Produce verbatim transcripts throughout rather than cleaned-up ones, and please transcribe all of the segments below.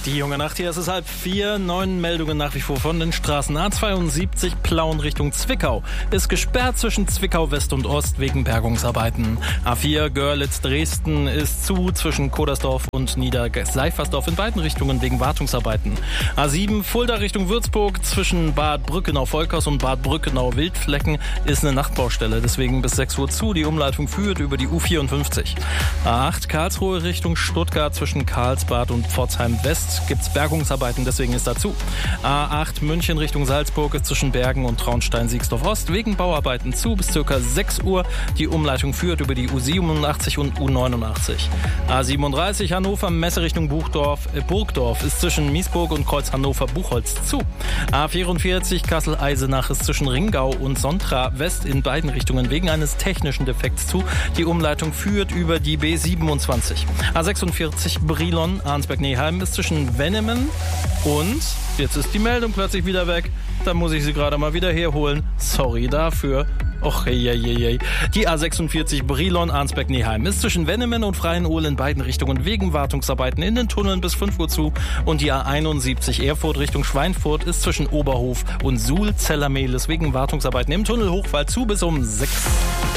Die junge Nacht, hier ist es halb vier. Neun Meldungen nach wie vor von den Straßen. A zweiundsiebzig Plauen Richtung Zwickau ist gesperrt zwischen Zwickau West und Ost wegen Bergungsarbeiten. A vier Görlitz-Dresden ist zu zwischen Kodersdorf und Niederseifersdorf in beiden Richtungen wegen Wartungsarbeiten. A sieben Fulda Richtung Würzburg zwischen Bad Brückenau-Volkers und Bad Brückenau-Wildflecken ist eine Nachtbaustelle, deswegen bis sechs Uhr zu. Die Umleitung führt über die U vierundfünfzig. A acht Karlsruhe Richtung Stuttgart zwischen Karlsbad und Pforzheim West gibt's Bergungsarbeiten, deswegen ist dazu. A acht München Richtung Salzburg ist zwischen Bergen und Traunstein-Siegsdorf Ost wegen Bauarbeiten zu bis ca. sechs Uhr. Die Umleitung führt über die U siebenundachtzig und U neunundachtzig. A siebenunddreißig Hannover Messe Richtung Buchdorf, äh, Burgdorf ist zwischen Miesburg und Kreuz Hannover-Buchholz zu. A vierundvierzig Kassel-Eisenach ist zwischen Ringau und Sontra West in beiden Richtungen wegen eines technischen Defekts zu. Die Umleitung führt über die B siebenundzwanzig. A sechsundvierzig Brilon Arnsberg-Neheim ist zwischen Wennemen und jetzt ist die Meldung plötzlich wieder weg. Da muss ich sie gerade mal wieder herholen. Sorry dafür. Och, hey, hey, hey. Die A sechsundvierzig Brilon Arnsberg-Neheim ist zwischen Wennemen und Freienol in beiden Richtungen wegen Wartungsarbeiten in den Tunneln bis fünf Uhr zu. Und die A einundsiebzig Erfurt Richtung Schweinfurt ist zwischen Oberhof und Suhl-Zellermehlis wegen Wartungsarbeiten im Tunnel Hochwald zu bis um sechs.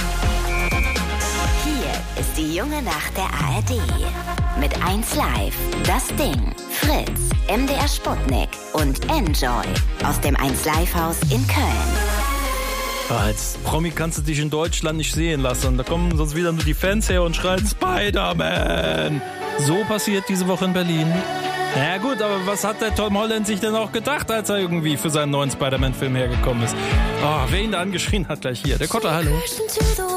Hier ist die junge Nacht der A R D. Mit eins Live, Das Ding, Fritz, M D R Sputnik und Enjoy aus dem eins Live Haus in Köln. Als Promi kannst du dich in Deutschland nicht sehen lassen. Da kommen sonst wieder nur die Fans her und schreien Spider-Man. So passiert diese Woche in Berlin. Na ja, gut, aber was hat der Tom Holland sich denn auch gedacht, als er irgendwie für seinen neuen Spider-Man-Film hergekommen ist? Oh, wer ihn da angeschrien hat gleich hier. Der Kotter, hallo.